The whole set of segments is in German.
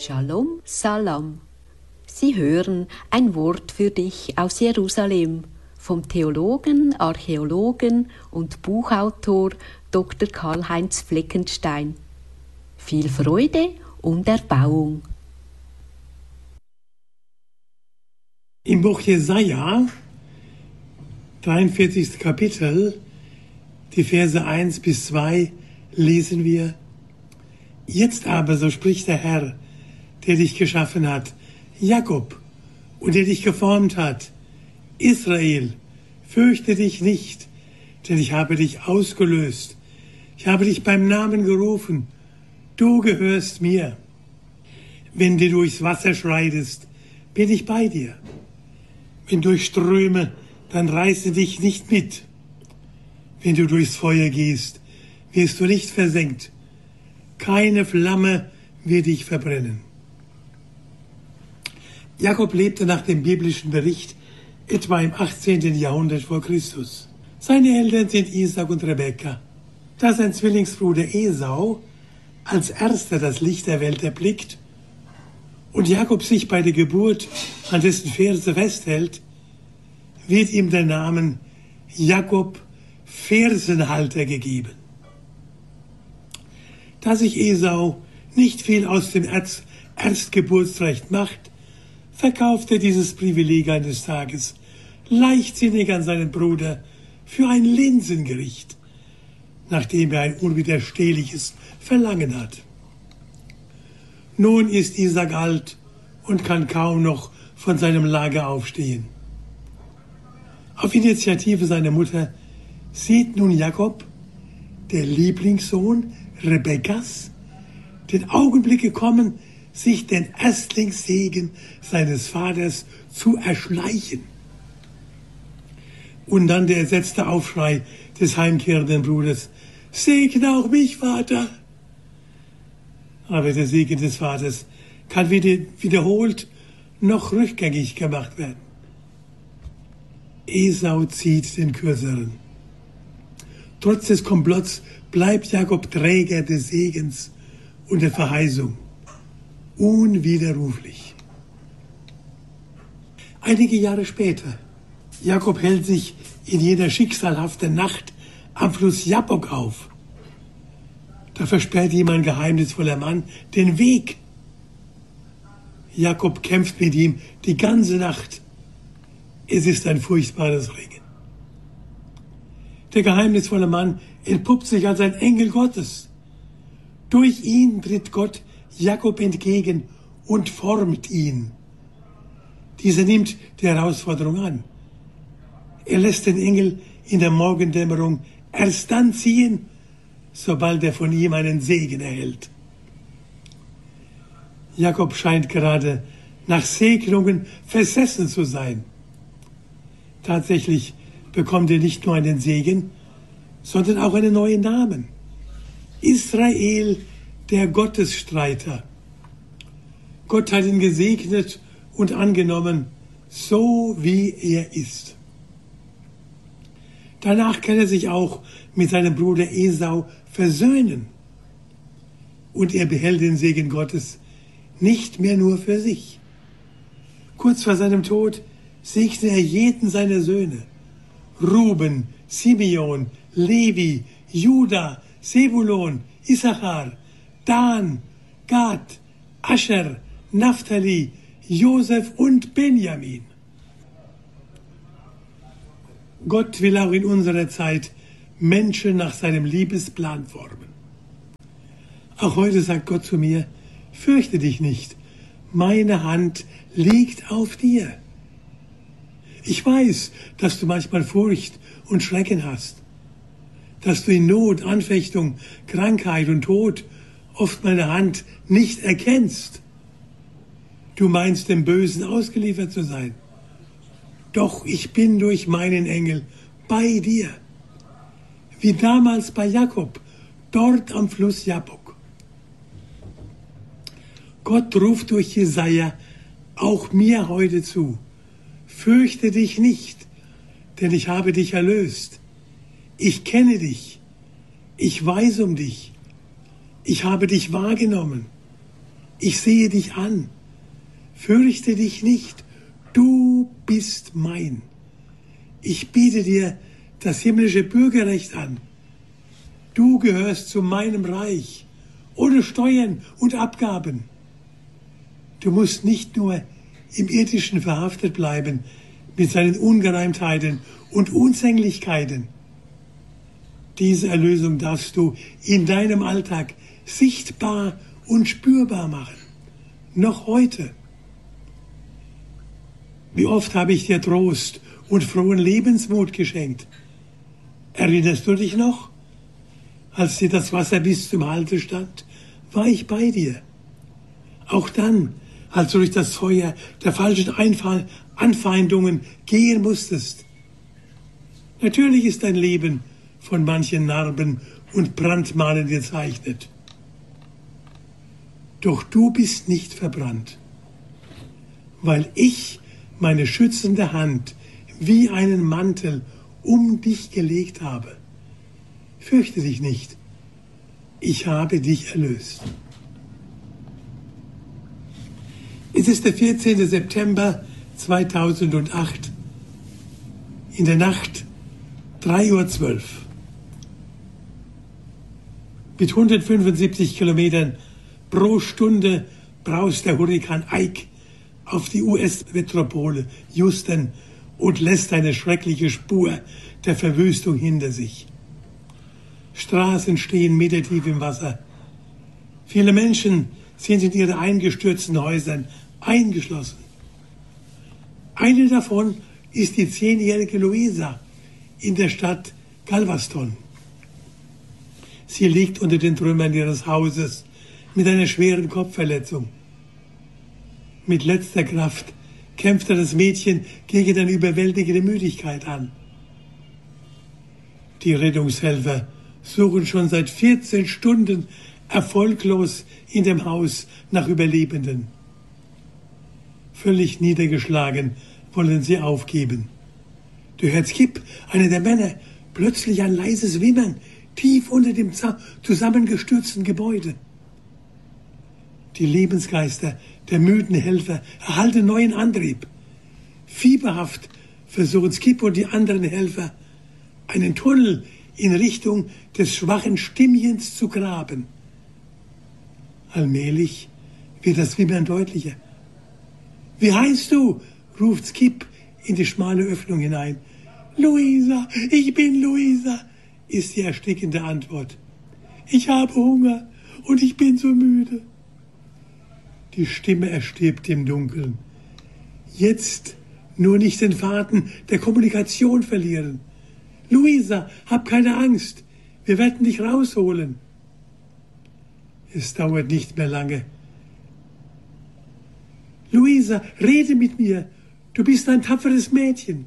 Shalom, Salam. Sie hören ein Wort für dich aus Jerusalem vom Theologen, Archäologen und Buchautor Dr. Karl-Heinz Fleckenstein. Viel Freude und Erbauung. Im Buch Jesaja, 43. Kapitel, die Verse 1 bis 2, lesen wir: Jetzt aber, so spricht der Herr, der dich geschaffen hat, Jakob, und der dich geformt hat, Israel, fürchte dich nicht, denn ich habe dich ausgelöst. Ich habe dich beim Namen gerufen, du gehörst mir. Wenn du durchs Wasser schreitest, bin ich bei dir. Wenn durch Ströme, dann reiße dich nicht mit. Wenn du durchs Feuer gehst, wirst du nicht versenkt. Keine Flamme wird dich verbrennen. Jakob lebte nach dem biblischen Bericht etwa im 18. Jahrhundert vor Christus. Seine Eltern sind Isaac und Rebekka. Da sein Zwillingsbruder Esau als erster das Licht der Welt erblickt und Jakob sich bei der Geburt an dessen Ferse festhält, wird ihm der Name Jakob Fersenhalter gegeben. Da sich Esau nicht viel aus dem Erstgeburtsrecht macht, verkauft er dieses Privileg eines Tages leichtsinnig an seinen Bruder für ein Linsengericht, nachdem er ein unwiderstehliches Verlangen hat. Nun ist Isaac alt und kann kaum noch von seinem Lager aufstehen. Auf Initiative seiner Mutter sieht nun Jakob, der Lieblingssohn Rebekkas, den Augenblick gekommen, sich den Erstlingssegen seines Vaters zu erschleichen. Und dann der entsetzte Aufschrei des heimkehrenden Bruders: Segne auch mich, Vater! Aber der Segen des Vaters kann weder wiederholt noch rückgängig gemacht werden. Esau zieht den Kürzeren. Trotz des Komplotts bleibt Jakob Träger des Segens und der Verheißung. Unwiderruflich. Einige Jahre später, Jakob hält sich in jener schicksalhaften Nacht am Fluss Jabbok auf. Da versperrt ihm ein geheimnisvoller Mann den Weg. Jakob kämpft mit ihm die ganze Nacht. Es ist ein furchtbares Ringen. Der geheimnisvolle Mann entpuppt sich als ein Engel Gottes. Durch ihn tritt Gott Jakob entgegen und formt ihn. Dieser nimmt die Herausforderung an. Er lässt den Engel in der Morgendämmerung erst dann ziehen, sobald er von ihm einen Segen erhält. Jakob scheint gerade nach Segnungen versessen zu sein. Tatsächlich bekommt er nicht nur einen Segen, sondern auch einen neuen Namen: Israel, der Gottesstreiter. Gott hat ihn gesegnet und angenommen, so wie er ist. Danach kann er sich auch mit seinem Bruder Esau versöhnen. Und er behält den Segen Gottes nicht mehr nur für sich. Kurz vor seinem Tod segne er jeden seiner Söhne: Ruben, Simeon, Levi, Juda, Sebulon, Issachar, Dan, Gad, Ascher, Naphtali, Josef und Benjamin. Gott will auch in unserer Zeit Menschen nach seinem Liebesplan formen. Auch heute sagt Gott zu mir: Fürchte dich nicht, meine Hand liegt auf dir. Ich weiß, dass du manchmal Furcht und Schrecken hast, dass du in Not, Anfechtung, Krankheit und Tod oft meine Hand nicht erkennst. Du meinst, dem Bösen ausgeliefert zu sein. Doch ich bin durch meinen Engel bei dir, wie damals bei Jakob, dort am Fluss Jabbok. Gott ruft durch Jesaja auch mir heute zu: Fürchte dich nicht, denn ich habe dich erlöst. Ich kenne dich. Ich weiß um dich. Ich habe dich wahrgenommen. Ich sehe dich an. Fürchte dich nicht, du bist mein. Ich biete dir das himmlische Bürgerrecht an. Du gehörst zu meinem Reich, ohne Steuern und Abgaben. Du musst nicht nur im Irdischen verhaftet bleiben mit seinen Ungereimtheiten und Unzänglichkeiten. Diese Erlösung darfst du in deinem Alltag sichtbar und spürbar machen. Noch heute. Wie oft habe ich dir Trost und frohen Lebensmut geschenkt? Erinnerst du dich noch? Als dir das Wasser bis zum Halse stand, war ich bei dir. Auch dann, als du durch das Feuer der falschen Anfeindungen gehen musstest. Natürlich ist dein Leben von manchen Narben und Brandmalen gezeichnet. Doch du bist nicht verbrannt, weil ich meine schützende Hand wie einen Mantel um dich gelegt habe. Fürchte dich nicht, ich habe dich erlöst. Es ist der 14. September 2008, in der Nacht 3:12 Uhr. Mit 175 Kilometern pro Stunde braust der Hurrikan Ike auf die US-Metropole Houston und lässt eine schreckliche Spur der Verwüstung hinter sich. Straßen stehen metertief im Wasser. Viele Menschen sind in ihren eingestürzten Häusern eingeschlossen. Eine davon ist die 10-jährige Luisa in der Stadt Galveston. Sie liegt unter den Trümmern ihres Hauses mit einer schweren Kopfverletzung. Mit letzter Kraft kämpfte das Mädchen gegen eine überwältigende Müdigkeit an. Die Rettungshelfer suchen schon seit 14 Stunden erfolglos in dem Haus nach Überlebenden. Völlig niedergeschlagen wollen sie aufgeben. Du hörst Kip, einer der Männer, plötzlich ein leises Wimmern tief unter dem zusammengestürzten Gebäude. Die Lebensgeister der müden Helfer erhalten neuen Antrieb. Fieberhaft versuchen Skip und die anderen Helfer, einen Tunnel in Richtung des schwachen Stimmchens zu graben. Allmählich wird das Wimmern deutlicher. »Wie heißt du?« ruft Skip in die schmale Öffnung hinein. »Luisa, ich bin Luisa«, ist die erstickende Antwort. »Ich habe Hunger und ich bin so müde.« Die Stimme erstirbt im Dunkeln. Jetzt nur nicht den Faden der Kommunikation verlieren. »Luisa, hab keine Angst, wir werden dich rausholen.« Es dauert nicht mehr lange. »Luisa, rede mit mir, du bist ein tapferes Mädchen.«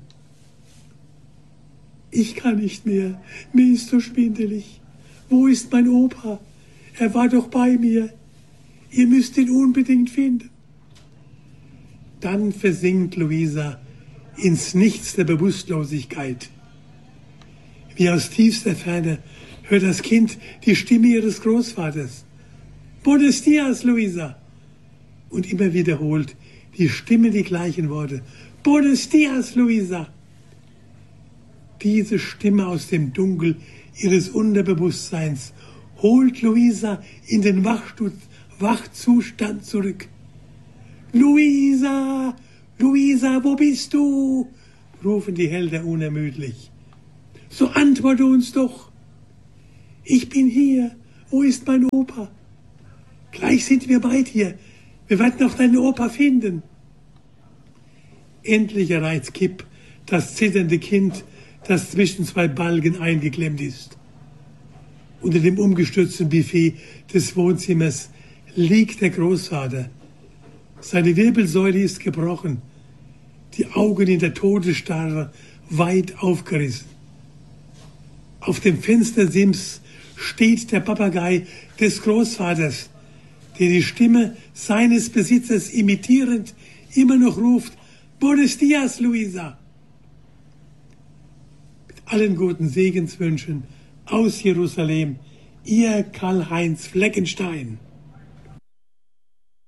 »Ich kann nicht mehr, mir ist so schwindelig. Wo ist mein Opa? Er war doch bei mir. Ihr müsst ihn unbedingt finden.« Dann versinkt Luisa ins Nichts der Bewusstlosigkeit. Wie aus tiefster Ferne hört das Kind die Stimme ihres Großvaters. »Buenos dias, Luisa!« Und immer wiederholt die Stimme die gleichen Worte. »Buenos dias, Luisa!« Diese Stimme aus dem Dunkel ihres Unterbewusstseins holt Luisa in den Wachzustand zurück. »Luisa, Luisa, wo bist du?« rufen die Helfer unermüdlich. »So antworte uns doch!« »Ich bin hier. Wo ist mein Opa?« »Gleich sind wir bei dir. Wir werden auch deinen Opa finden.« Endlich erreicht Kip das zitternde Kind, das zwischen zwei Balken eingeklemmt ist. Unter dem umgestürzten Buffet des Wohnzimmers liegt der Großvater. Seine Wirbelsäule ist gebrochen, die Augen in der Todesstarre weit aufgerissen. Auf dem Fenstersims steht der Papagei des Großvaters, der die Stimme seines Besitzers imitierend immer noch ruft: »Buenos dias, Luisa!« Mit allen guten Segenswünschen aus Jerusalem, Ihr Karl-Heinz Fleckenstein.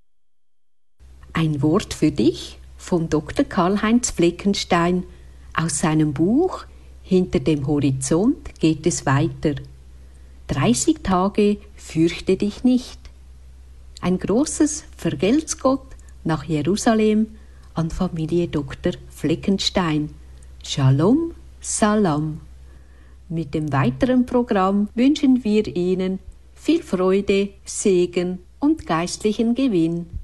Ein Wort für dich von Dr. Karl-Heinz Fleckenstein aus seinem Buch Hinter dem Horizont geht es weiter. 30 Tage fürchte dich nicht. Ein großes Vergelt's Gott nach Jerusalem an Familie Dr. Fleckenstein. Shalom, Salam. Mit dem weiteren Programm wünschen wir Ihnen viel Freude, Segen und geistlichen Gewinn.